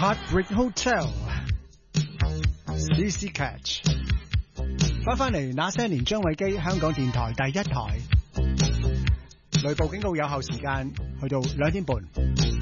Heartbreak Hotel CC Catch 翻嚟那些年張偉基香港電台第一台，雷暴警告有效時間去到2點半。